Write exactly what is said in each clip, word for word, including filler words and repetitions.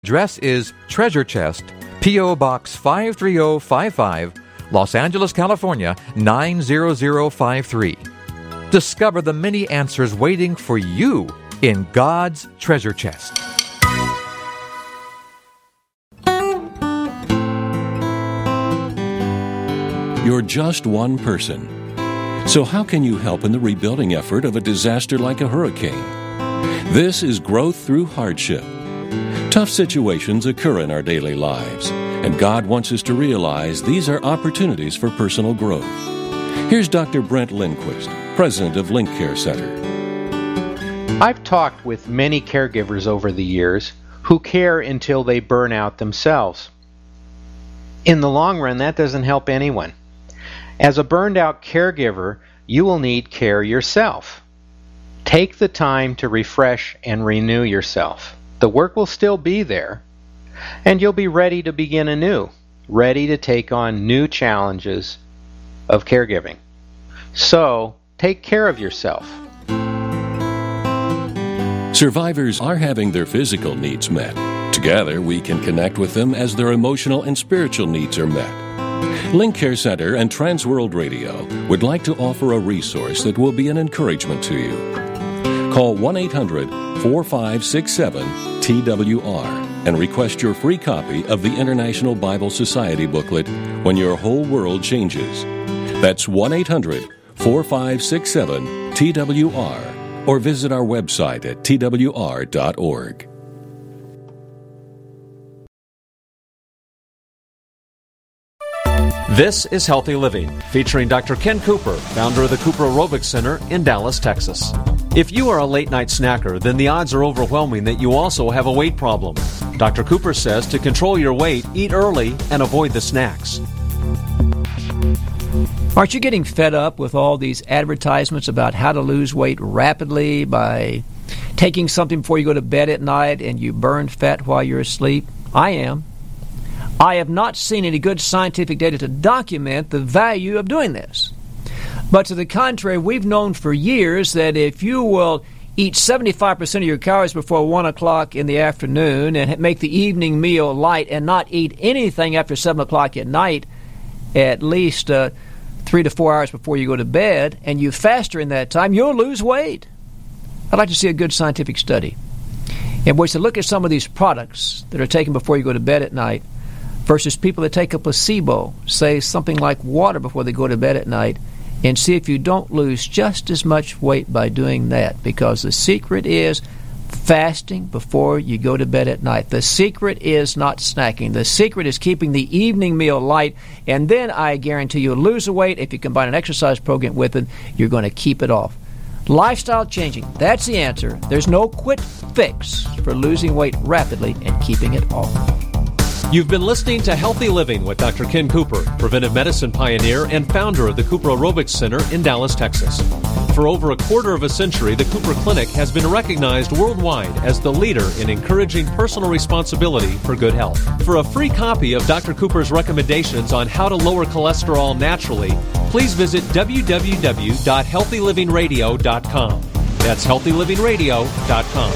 Address is Treasure Chest, P O. Box five three zero five five, Los Angeles, California, nine zero zero five three. Discover the many answers waiting for you in God's treasure chest. You're just one person. So how can you help in the rebuilding effort of a disaster like a hurricane? This is growth through hardship. Tough situations occur in our daily lives, and God wants us to realize these are opportunities for personal growth. Here's Doctor Brent Lindquist, president of Link Care Center. I've talked with many caregivers over the years who care until they burn out themselves. In the long run, that doesn't help anyone. As a burned out caregiver, you will need care yourself. Take the time to refresh and renew yourself. The work will still be there, and you'll be ready to begin anew, ready to take on new challenges of caregiving. So, take care of yourself. Survivors are having their physical needs met. Together, we can connect with them as their emotional and spiritual needs are met. Link Care Center and Transworld Radio would like to offer a resource that will be an encouragement to you. Call one eight hundred four five six seven T W R and request your free copy of the International Bible Society booklet, When Your Whole World Changes. That's one eight hundred four five six seven T W R, or visit our website at T W R dot org. This is Healthy Living, featuring Doctor Ken Cooper, founder of the Cooper Aerobics Center in Dallas, Texas. If you are a late-night snacker, then the odds are overwhelming that you also have a weight problem. Doctor Cooper says to control your weight, eat early and avoid the snacks. Aren't you getting fed up with all these advertisements about how to lose weight rapidly by taking something before you go to bed at night and you burn fat while you're asleep? I am. I have not seen any good scientific data to document the value of doing this. But to the contrary, we've known for years that if you will eat seventy-five percent of your calories before one o'clock in the afternoon and make the evening meal light and not eat anything after seven o'clock at night, at least uh, three to four hours before you go to bed, and you fast during that time, you'll lose weight. I'd like to see a good scientific study in which to look at some of these products that are taken before you go to bed at night versus people that take a placebo, say something like water before they go to bed at night, and see if you don't lose just as much weight by doing that. Because the secret is fasting before you go to bed at night. The secret is not snacking. The secret is keeping the evening meal light, and then I guarantee you'll lose the weight. If you combine an exercise program with it, you're going to keep it off. Lifestyle changing, that's the answer. There's no quick fix for losing weight rapidly and keeping it off. You've been listening to Healthy Living with Doctor Ken Cooper, preventive medicine pioneer and founder of the Cooper Aerobics Center in Dallas, Texas. For over a quarter of a century, the Cooper Clinic has been recognized worldwide as the leader in encouraging personal responsibility for good health. For a free copy of Doctor Cooper's recommendations on how to lower cholesterol naturally, please visit w w w dot healthy living radio dot com. That's healthy living radio dot com.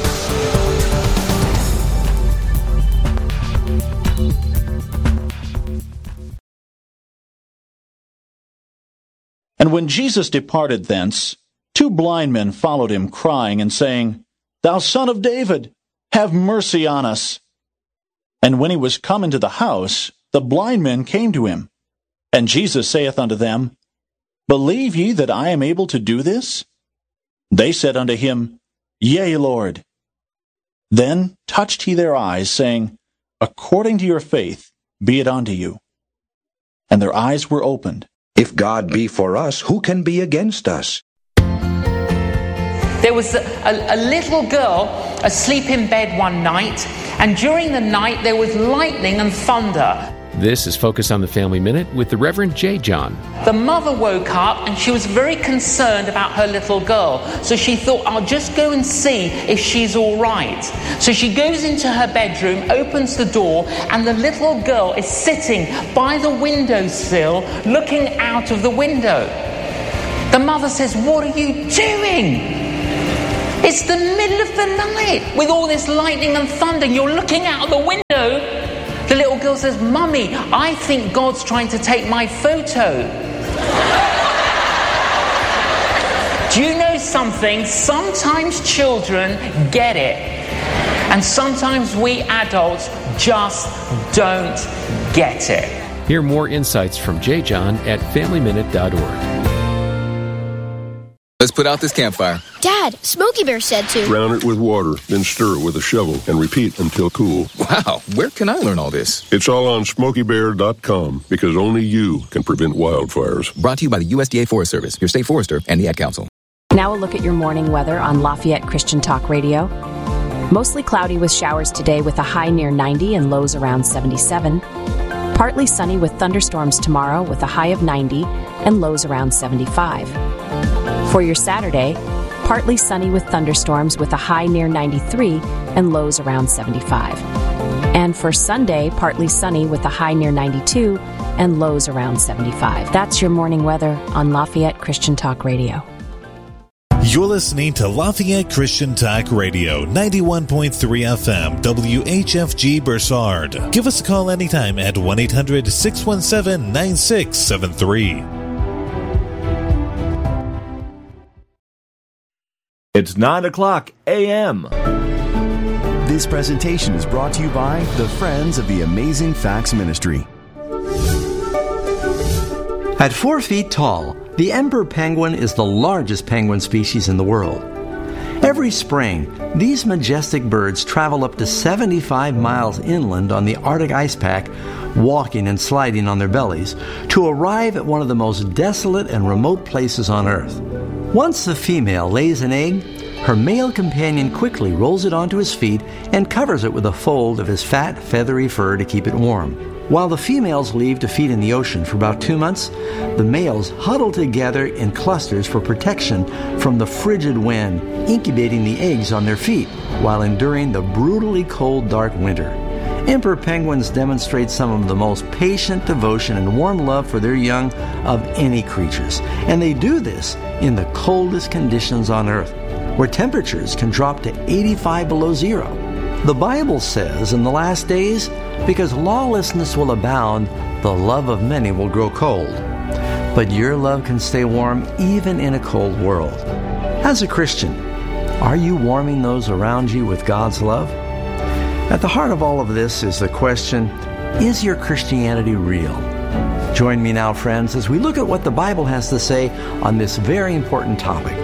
And when Jesus departed thence, two blind men followed him, crying and saying, Thou Son of David, have mercy on us. And when he was come into the house, the blind men came to him. And Jesus saith unto them, Believe ye that I am able to do this? They said unto him, Yea, Lord. Then touched he their eyes, saying, According to your faith be it unto you. And their eyes were opened. If God be for us, who can be against us? There was a, a, a little girl asleep in bed one night, and during the night there was lightning and thunder. This is Focus on the Family Minute with the Reverend J. John. The mother woke up and she was very concerned about her little girl. So she thought, I'll just go and see if she's all right. So she goes into her bedroom, opens the door, and the little girl is sitting by the windowsill looking out of the window. The mother says, What are you doing? It's the middle of the night with all this lightning and thunder. You're looking out of the window girl says, Mummy, I think God's trying to take my photo. Do you know something? Sometimes children get it. And sometimes we adults just don't get it. Hear more insights from J. John at family minute dot org. Let's put out this campfire. Dad, Smokey Bear said to. Drown it with water, then stir it with a shovel and repeat until cool. Wow, where can I learn all this? It's all on smokey bear dot com because only you can prevent wildfires. Brought to you by the U S D A Forest Service, your state forester, and the Ad Council. Now a look at your morning weather on Lafayette Christian Talk Radio. Mostly cloudy with showers today with a high near ninety and lows around seventy-seven. Partly sunny with thunderstorms tomorrow with a high of ninety and lows around seventy-five. For your Saturday, partly sunny with thunderstorms with a high near ninety-three and lows around seventy-five. And for Sunday, partly sunny with a high near ninety-two and lows around seventy-five. That's your morning weather on Lafayette Christian Talk Radio. You're listening to Lafayette Christian Talk Radio, ninety-one point three F M, W H F G Bursard. Give us a call anytime at one eight hundred six one seven nine six seven three. It's nine o'clock a m This presentation is brought to you by the Friends of the Amazing Facts Ministry. At four feet tall, the emperor penguin is the largest penguin species in the world. Every spring, these majestic birds travel up to seventy-five miles inland on the Arctic ice pack, walking and sliding on their bellies, to arrive at one of the most desolate and remote places on Earth. Once the female lays an egg, her male companion quickly rolls it onto his feet and covers it with a fold of his fat, feathery fur to keep it warm. While the females leave to feed in the ocean for about two months, the males huddle together in clusters for protection from the frigid wind, incubating the eggs on their feet while enduring the brutally cold, dark winter. Emperor penguins demonstrate some of the most patient devotion and warm love for their young of any creatures, and they do this in the coldest conditions on Earth, where temperatures can drop to eighty-five below zero. The Bible says in the last days, because lawlessness will abound, the love of many will grow cold. But your love can stay warm even in a cold world. As a Christian, are you warming those around you with God's love? At the heart of all of this is the question, is your Christianity real? Join me now, friends, as we look at what the Bible has to say on this very important topic.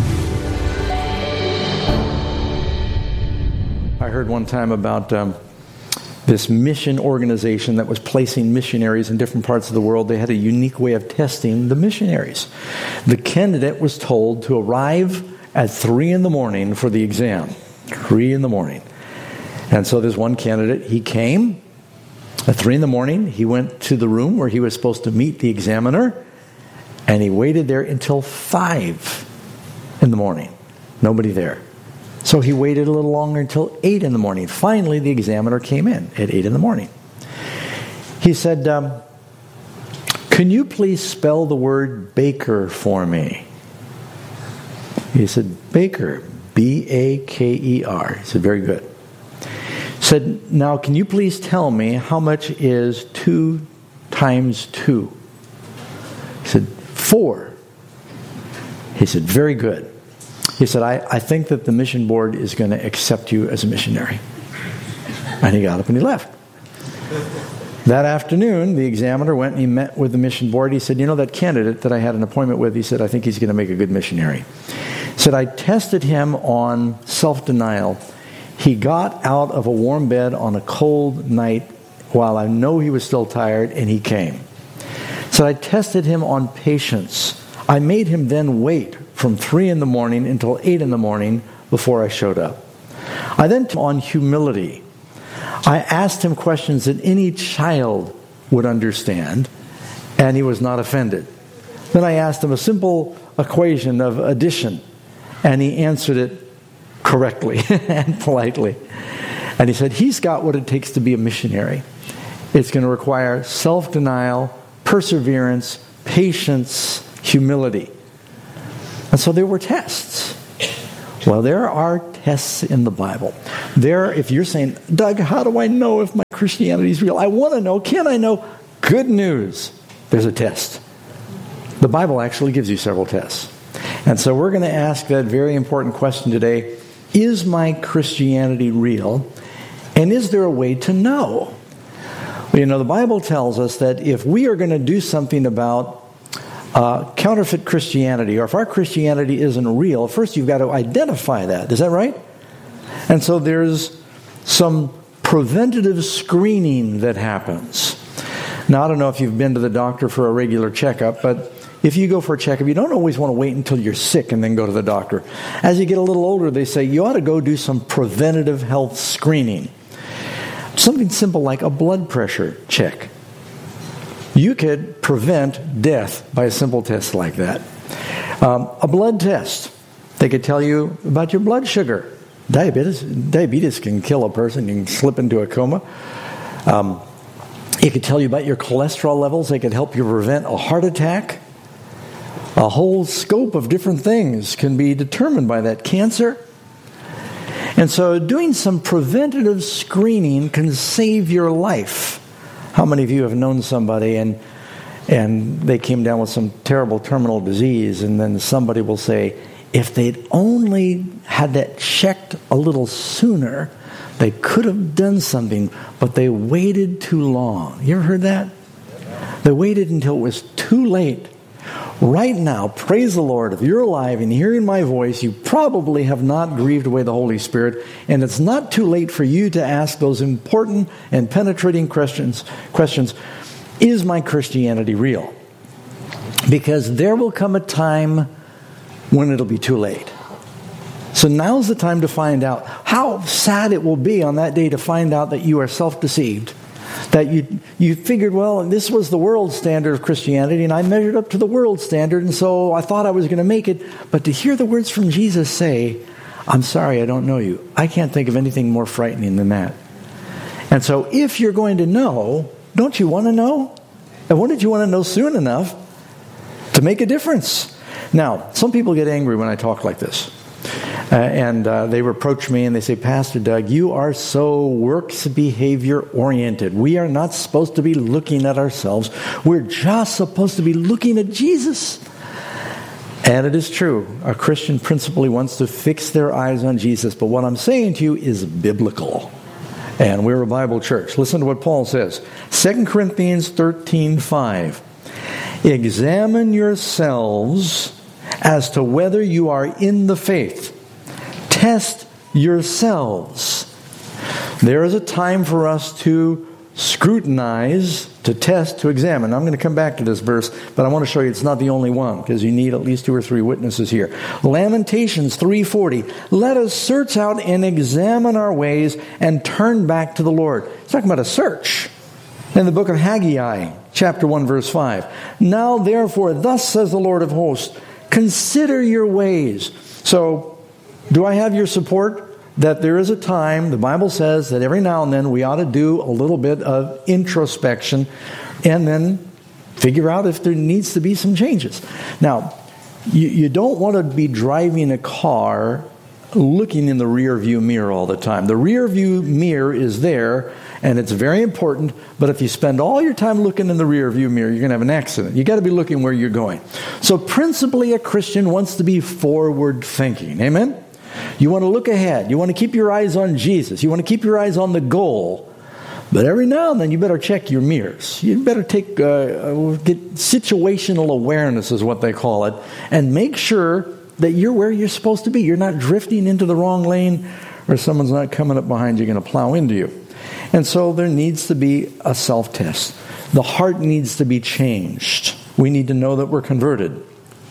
I heard one time about um, this mission organization that was placing missionaries in different parts of the world. They had a unique way of testing the missionaries. The candidate was told to arrive at three in the morning for the exam. Three in the morning. And so there's one candidate, he came at three in the morning. He went to the room where he was supposed to meet the examiner, and he waited there until five in the morning. Nobody there. So he waited a little longer until eight in the morning. Finally, the examiner came in at eight in the morning. He said, um, can you please spell the word baker for me? He said, baker, B A K E R. He said, very good. He said, now can you please tell me how much is two times two? He said, four. He said, very good. He said, I, I think that the mission board is going to accept you as a missionary. And he got up and he left. That afternoon, the examiner went and he met with the mission board. He said, you know, that candidate that I had an appointment with, he said, I think he's going to make a good missionary. He said, I tested him on self-denial. He got out of a warm bed on a cold night while I know he was still tired, and he came. So I tested him on patience. I made him then wait from three in the morning until eight in the morning before I showed up. I then t- on humility. I asked him questions that any child would understand, and he was not offended. Then I asked him a simple equation of addition, and he answered it correctly and politely. And he said, he's got what it takes to be a missionary. It's going to require self-denial, perseverance, patience, humility. And so there were tests. Well, there are tests in the Bible. There, if you're saying, Doug, how do I know if my Christianity is real. I want to know. Can I know? Good news. There's a test. The Bible actually gives you several tests. And so we're going to ask that very important question today. Is my Christianity real? And is there a way to know? Well, you know, the Bible tells us that if we are going to do something about uh, counterfeit Christianity, or if our Christianity isn't real, first you've got to identify that. Is that right? And so there's some preventative screening that happens. Now, I don't know if you've been to the doctor for a regular checkup, but if you go for a checkup, you don't always want to wait until you're sick and then go to the doctor. As you get a little older, they say you ought to go do some preventative health screening. Something simple like a blood pressure check. You could prevent death by a simple test like that. Um, a blood test. They could tell you about your blood sugar. Diabetes, diabetes can kill a person. You can slip into a coma. Um, it could tell you about your cholesterol levels. They could help you prevent a heart attack. A whole scope of different things can be determined by that. Cancer. And so doing some preventative screening can save your life. How many of you have known somebody and and they came down with some terrible terminal disease, and then somebody will say, if they'd only had that checked a little sooner, they could have done something, but they waited too long. You ever heard that? They waited until it was too late. Right now, praise the Lord, if you're alive and hearing my voice, you probably have not grieved away the Holy Spirit, and it's not too late for you to ask those important and penetrating questions. Questions. Is my Christianity real? Because there will come a time when it'll be too late. So now's the time to find out. How sad it will be on that day to find out that you are self-deceived. That you you figured, well, this was the world standard of Christianity, and I measured up to the world standard, and so I thought I was going to make it. But to hear the words from Jesus say, I'm sorry, I don't know you. I can't think of anything more frightening than that. And so if you're going to know, don't you want to know? And wouldn't you want to know soon enough to make a difference? Now, some people get angry when I talk like this. Uh, and uh, they reproach me and they say, Pastor Doug, you are so works behavior oriented. We are not supposed to be looking at ourselves. We're just supposed to be looking at Jesus. And it is true. A Christian principally wants to fix their eyes on Jesus. But what I'm saying to you is biblical. And we're a Bible church. Listen to what Paul says. Second Corinthians thirteen five. Examine yourselves as to whether you are in the faith. Test yourselves. There is a time for us to scrutinize, to test, to examine. I'm going to come back to this verse, but I want to show you it's not the only one, because you need at least two or three witnesses here. Lamentations three forty. Let us search out and examine our ways and turn back to the Lord. It's talking about a search. In the book of Haggai, chapter one, verse five. Now therefore, thus says the Lord of hosts, consider your ways. So, do I have your support? That there is a time, the Bible says that every now and then we ought to do a little bit of introspection and then figure out if there needs to be some changes. Now, you, you don't want to be driving a car looking in the rear view mirror all the time. The rear view mirror is there and it's very important, but if you spend all your time looking in the rear view mirror, you're going to have an accident. You've got to be looking where you're going. So principally a Christian wants to be forward thinking. Amen? You want to look ahead. You want to keep your eyes on Jesus. You want to keep your eyes on the goal. But every now and then you better check your mirrors. You better take uh, get situational awareness is what they call it, and make sure that you're where you're supposed to be. You're not drifting into the wrong lane, or someone's not coming up behind you going to plow into you. And so there needs to be a self-test. The heart needs to be changed. We need to know that we're converted.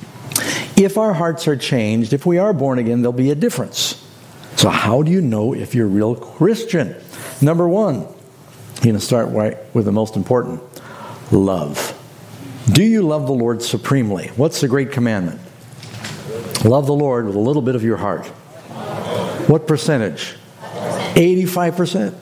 If our hearts are changed, if we are born again, there'll be a difference. So how do you know if you're a real Christian? Number one, you're going to start right with the most important. Love. Do you love the Lord supremely? What's the great commandment? Love the Lord with a little bit of your heart. What percentage? eighty-five percent.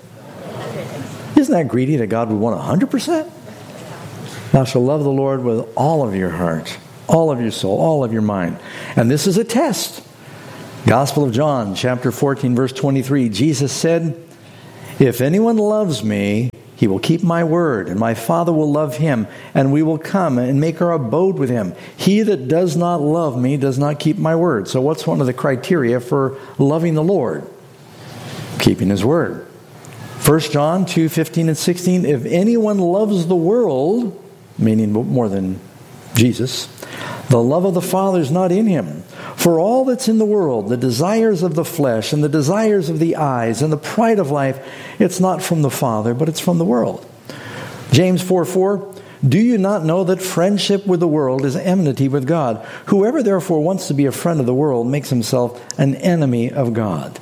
Isn't that greedy that God would want one hundred percent? Thou shalt love the Lord with all of your heart, all of your soul, all of your mind. And this is a test. Gospel of John, chapter fourteen, verse twenty-three. Jesus said, if anyone loves me, He will keep my word, and my Father will love him, and we will come and make our abode with him. He that does not love me does not keep my word. So what's one of the criteria for loving the Lord? Keeping his word. First John two fifteen and sixteen, if anyone loves the world, meaning more than Jesus, the love of the Father is not in him. For all that's in the world, the desires of the flesh and the desires of the eyes and the pride of life, it's not from the Father, but it's from the world. James four four, do you not know that friendship with the world is enmity with God? Whoever therefore wants to be a friend of the world makes himself an enemy of God.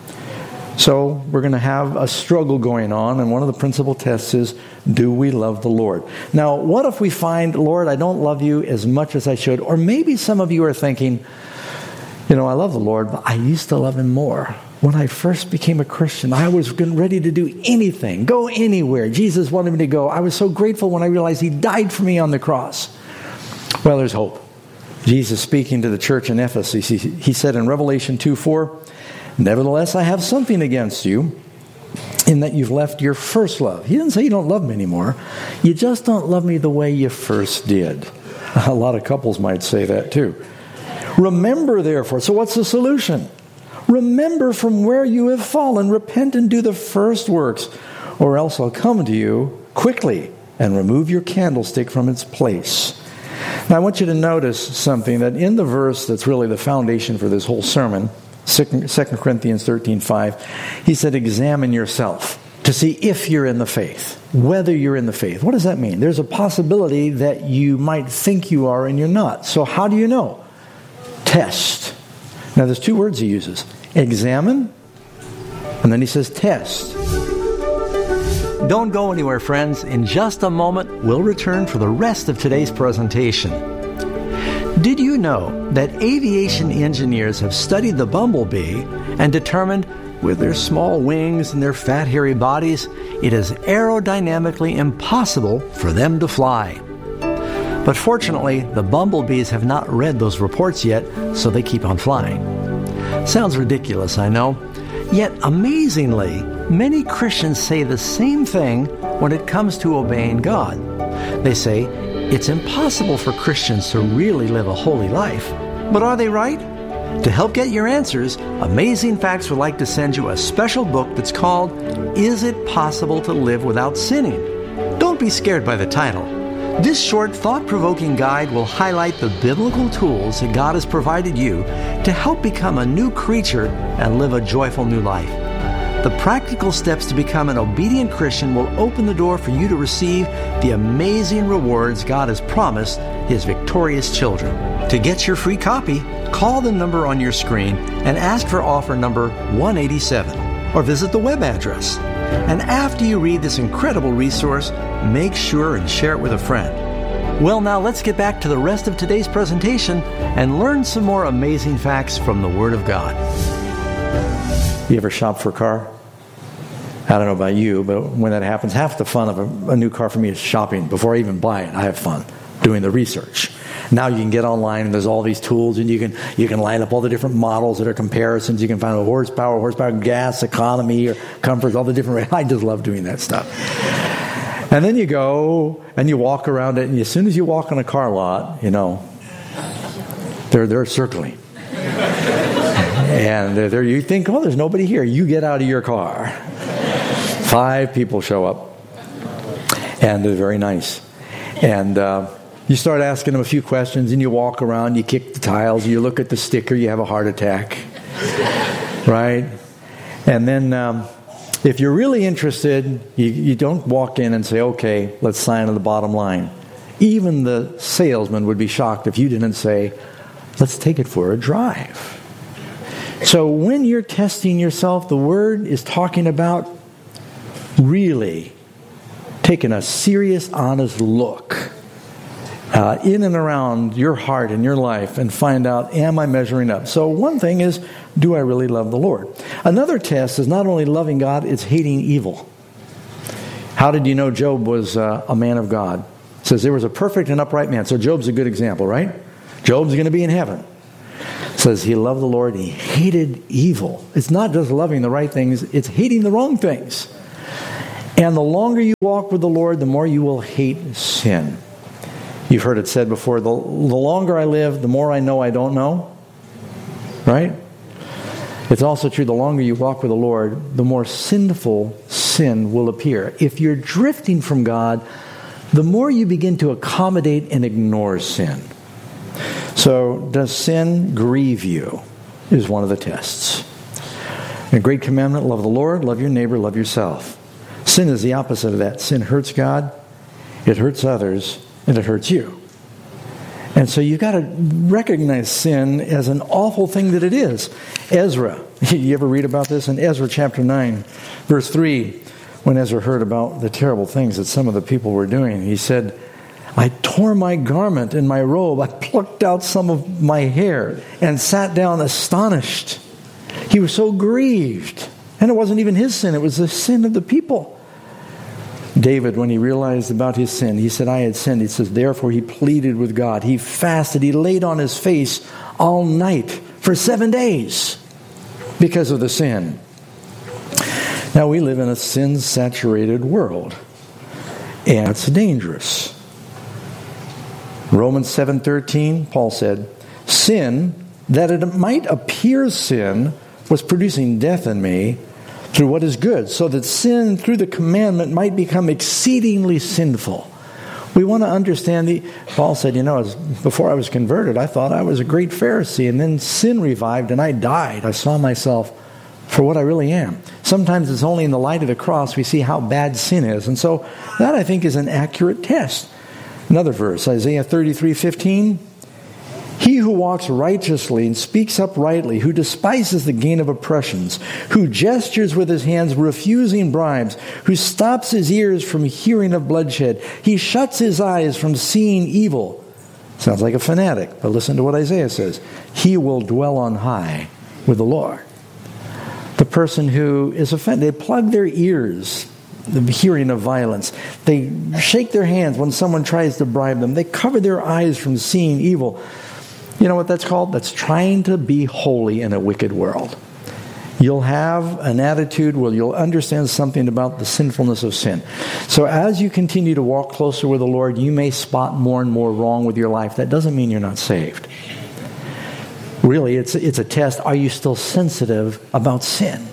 So we're going to have a struggle going on, and one of the principal tests is, do we love the Lord? Now, what if we find, Lord, I don't love you as much as I should? Or maybe some of you are thinking, you know, I love the Lord, but I used to love him more. When I first became a Christian, I was ready to do anything, go anywhere. Jesus wanted me to go. I was so grateful when I realized he died for me on the cross. Well, there's hope. Jesus speaking to the church in Ephesus, he, he said in Revelation two four, nevertheless, I have something against you, in that you've left your first love. He didn't say you don't love me anymore. You just don't love me the way you first did. A lot of couples might say that too. Remember, therefore. So what's the solution? Remember from where you have fallen. Repent and do the first works, or else I'll come to you quickly and remove your candlestick from its place. Now I want you to notice something, that in the verse that's really the foundation for this whole sermon, Second Corinthians thirteen five, he said, examine yourself to see if you're in the faith, whether you're in the faith. What does that mean? There's a possibility that you might think you are and you're not. So how do you know? Test. Now there's two words he uses. Examine, and then he says test. Don't go anywhere, friends. In just a moment, we'll return for the rest of today's presentation. Did you know that aviation engineers have studied the bumblebee and determined, with their small wings and their fat, hairy bodies, it is aerodynamically impossible for them to fly? But fortunately, the bumblebees have not read those reports yet, so they keep on flying. Sounds ridiculous, I know. Yet, amazingly, many Christians say the same thing when it comes to obeying God. They say, it's impossible for Christians to really live a holy life. But are they right? To help get your answers, Amazing Facts would like to send you a special book that's called, Is It Possible to Live Without Sinning? Don't be scared by the title. This short, thought-provoking guide will highlight the biblical tools that God has provided you to help become a new creature and live a joyful new life. The practical steps to become an obedient Christian will open the door for you to receive the amazing rewards God has promised His victorious children. To get your free copy, call the number on your screen and ask for offer number one eighty-seven, or visit the web address. And after you read this incredible resource, make sure and share it with a friend. Well, now let's get back to the rest of today's presentation and learn some more amazing facts from the Word of God. You ever shop for a car? I don't know about you, but when that happens, half the fun of a, a new car for me is shopping. Before I even buy it, I have fun doing the research. Now you can get online and there's all these tools, and you can you can line up all the different models that are comparisons. You can find a horsepower, horsepower, gas, economy, or comfort, all the different. I just love doing that stuff. And then you go and you walk around it, and as soon as you walk on a car lot, you know, they're they're circling. And they're there, you think, oh, there's nobody here. You get out of your car. Five people show up, and they're very nice. And uh, you start asking them a few questions, and you walk around, you kick the tiles, you look at the sticker, you have a heart attack, right? And then um, if you're really interested, you, you don't walk in and say, okay, let's sign on the bottom line. Even the salesman would be shocked if you didn't say, let's take it for a drive. So when you're testing yourself, the Word is talking about really taking a serious, honest look uh, in and around your heart and your life and find out, am I measuring up? So one thing is, do I really love the Lord? Another test is not only loving God, it's hating evil. How did you know Job was uh, a man of God? It says there was a perfect and upright man. So Job's a good example, right? Job's going to be in heaven. It says he loved the Lord and he hated evil. It's not just loving the right things, it's hating the wrong things. And the longer you walk with the Lord, the more you will hate sin. You've heard it said before, the, the longer I live, the more I know I don't know. Right? It's also true, the longer you walk with the Lord, the more sinful sin will appear. If you're drifting from God, the more you begin to accommodate and ignore sin. So, does sin grieve you? Is one of the tests. A great commandment, love the Lord, love your neighbor, love yourself. Sin is the opposite of that. Sin hurts God, it hurts others, and it hurts you. And so you've got to recognize sin as an awful thing that it is. Ezra, you ever read about this? In Ezra chapter nine, verse three, when Ezra heard about the terrible things that some of the people were doing, he said, I tore my garment and my robe, I plucked out some of my hair, and sat down astonished. He was so grieved. And it wasn't even his sin, it was the sin of the people. David, when he realized about his sin, he said, I had sinned. He says, therefore he pleaded with God. He fasted. He laid on his face all night for seven days because of the sin. Now, we live in a sin-saturated world, and it's dangerous. Romans seven thirteen, Paul said, sin, that it might appear sin, was producing death in me through what is good, so that sin through the commandment might become exceedingly sinful. We want to understand the, Paul said, you know, as, before I was converted, I thought I was a great Pharisee, and then sin revived and I died. I saw myself for what I really am. Sometimes it's only in the light of the cross we see how bad sin is. And so that, I think, is an accurate test. Another verse, Isaiah thirty-three fifteen. He who walks righteously and speaks uprightly, who despises the gain of oppressions, who gestures with his hands refusing bribes, who stops his ears from hearing of bloodshed, he shuts his eyes from seeing evil. Sounds like a fanatic, but listen to what Isaiah says. He will dwell on high with the Lord. The person who is offended, they plug their ears, the hearing of violence. They shake their hands when someone tries to bribe them. They cover their eyes from seeing evil. You know what that's called? That's trying to be holy in a wicked world. You'll have an attitude where you'll understand something about the sinfulness of sin. So as you continue to walk closer with the Lord, you may spot more and more wrong with your life. That doesn't mean you're not saved. Really, it's, it's a test. Are you still sensitive about sin?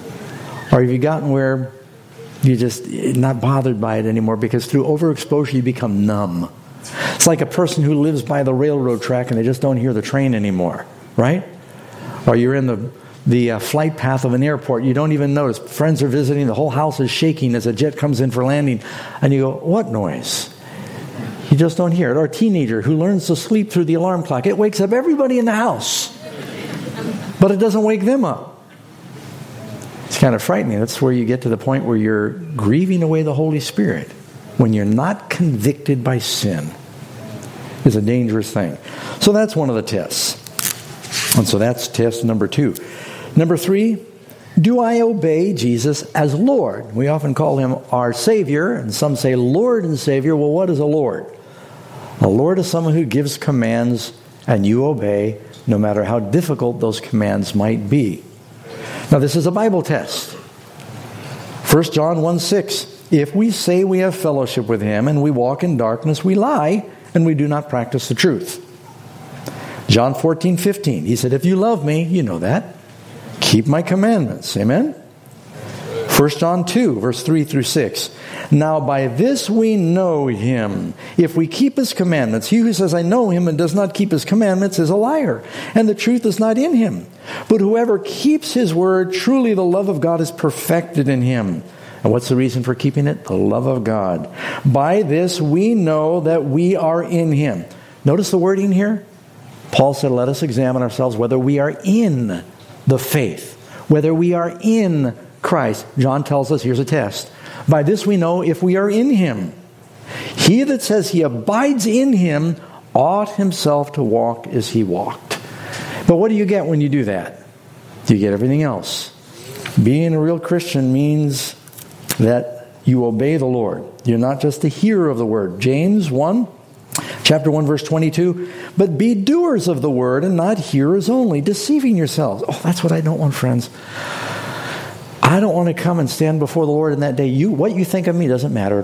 Or have you gotten where you're just not bothered by it anymore? Because through overexposure, you become numb. It's like a person who lives by the railroad track and they just don't hear the train anymore, right? Or you're in the the uh, flight path of an airport. You don't even notice. Friends are visiting. The whole house is shaking as a jet comes in for landing. And you go, what noise? You just don't hear it. Or a teenager who learns to sleep through the alarm clock. It wakes up everybody in the house. But it doesn't wake them up. It's kind of frightening. That's where you get to the point where you're grieving away the Holy Spirit. When you're not convicted by sin, is a dangerous thing. So that's one of the tests. And so that's test number two. Number three, do I obey Jesus as Lord? We often call him our Savior, and some say Lord and Savior. Well, what is a Lord? A Lord is someone who gives commands and you obey, no matter how difficult those commands might be. Now, this is a Bible test. First John one six. If we say we have fellowship with him and we walk in darkness, we lie and we do not practice the truth. John fourteen fifteen. He said, if you love me, you know that, keep my commandments. Amen? First John two, verse three through six. Now by this we know him, if we keep his commandments. He who says, I know him, and does not keep his commandments is a liar, and the truth is not in him. But whoever keeps his word, truly the love of God is perfected in him. And what's the reason for keeping it? The love of God. By this we know that we are in him. Notice the wording here. Paul said, let us examine ourselves whether we are in the faith, whether we are in Christ. John tells us, here's a test. By this we know if we are in him. He that says he abides in him ought himself to walk as he walked. But what do you get when you do that? You get everything else. Being a real Christian means that you obey the Lord. You're not just a hearer of the word. James one, chapter one, verse twenty-two. But be doers of the word and not hearers only, deceiving yourselves. Oh, that's what I don't want, friends. I I don't want to come and stand before the Lord in that day. You, what you think of me doesn't matter at all.